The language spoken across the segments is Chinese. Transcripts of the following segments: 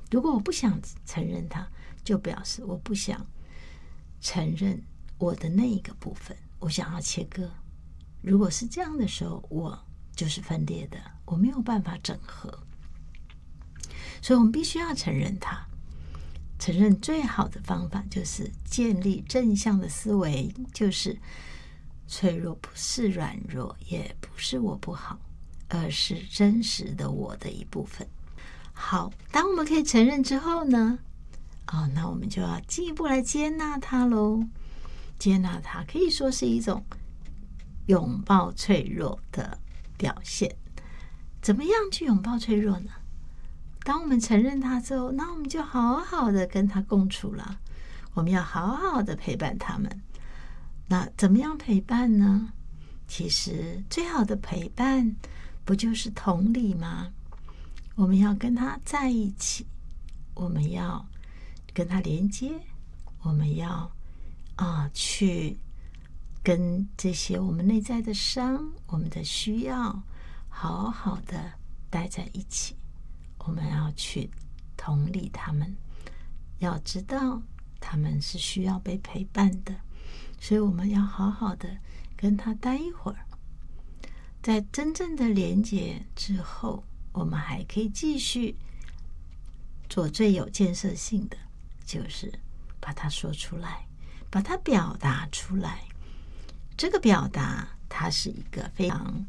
如果我不想承认它，就表示我不想承认我的那一个部分，我想要切割。如果是这样的时候，我就是分裂的，我没有办法整合。所以我们必须要承认它。承认最好的方法就是建立正向的思维，就是脆弱不是软弱，也不是我不好，而是真实的我的一部分。好，当我们可以承认之后呢，那我们就要进一步来接纳它咯。接纳它可以说是一种拥抱脆弱的表现。怎么样去拥抱脆弱呢？当我们承认它之后，那我们就好好的跟它共处了。我们要好好的陪伴他们。那怎么样陪伴呢？其实最好的陪伴不就是同理吗？我们要跟他在一起，我们要跟他连接，我们要去跟这些我们内在的伤，我们的需要好好的待在一起。我们要去同理他们，要知道他们是需要被陪伴的，所以我们要好好的跟他待一会儿。在真正的连结之后，我们还可以继续做最有建设性的，就是把它说出来，把它表达出来。这个表达它是一个非常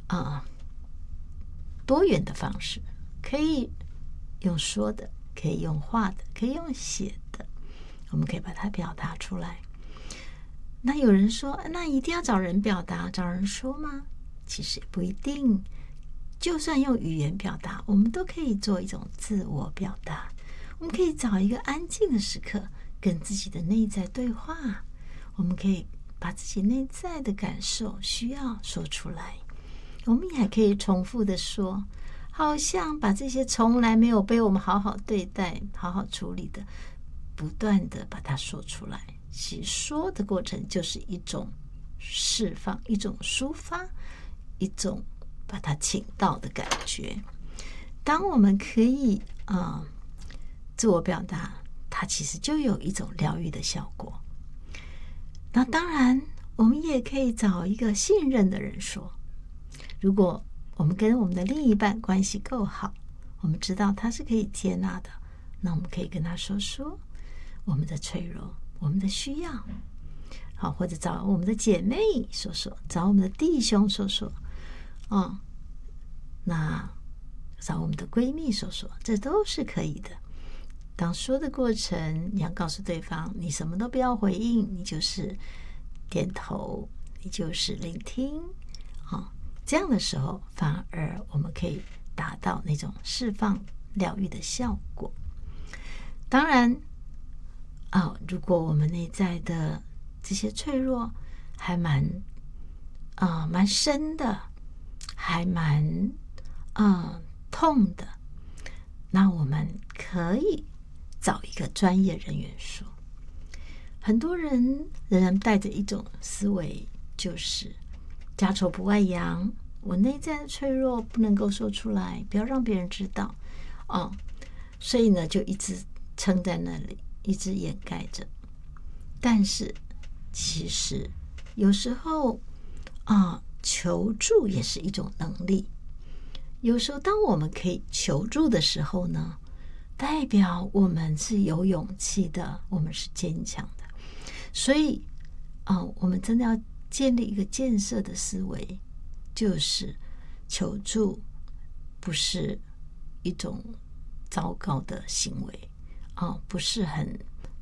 多元的方式，可以用说的，可以用画的，可以用写的，我们可以把它表达出来。那有人说，那一定要找人表达，找人说吗？其实也不一定。就算用语言表达，我们都可以做一种自我表达。我们可以找一个安静的时刻，跟自己的内在对话。我们可以把自己内在的感受、需要说出来。我们也可以重复的说，好像把这些从来没有被我们好好对待、好好处理的，不断的把它说出来。其实说的过程就是一种释放，一种抒发，一种把它请到的感觉。当我们可以自我表达，它其实就有一种疗愈的效果。那当然我们也可以找一个信任的人说。如果我们跟我们的另一半关系够好，我们知道他是可以接纳的，那我们可以跟他说说我们的脆弱，我们的需要。好，或者找我们的姐妹说说，找我们的弟兄说说，那找我们的闺蜜说说，这都是可以的。当说的过程，你要告诉对方，你什么都不要回应，你就是点头，你就是聆听。这样的时候，反而我们可以达到那种释放疗愈的效果。当然如果我们内在的这些脆弱还蛮深的，还蛮痛的，那我们可以找一个专业人员说。很多人仍然带着一种思维，就是家丑不外扬，我内在的脆弱不能够说出来，不要让别人知道所以呢就一直撑在那里，一直掩盖着。但是其实有时候求助也是一种能力。有时候当我们可以求助的时候呢，代表我们是有勇气的，我们是坚强的。所以我们真的要建立一个建设的思维，就是求助不是一种糟糕的行为不是很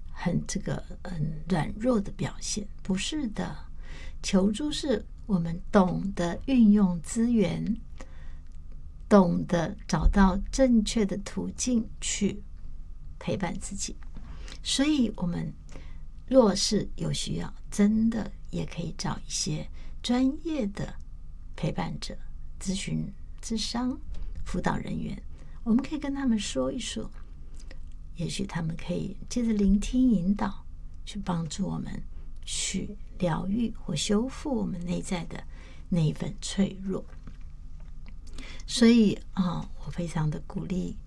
软弱的表现，不是的。求助是我们懂得运用资源，懂得找到正确的途径去陪伴自己。所以我们若是有需要，真的也可以找一些专业的陪伴者、咨询、咨商、辅导人员，我们可以跟他们说一说，也许他们可以借着聆听引导，去帮助我们去疗愈或修复我们内在的那一份脆弱。所以我非常的鼓励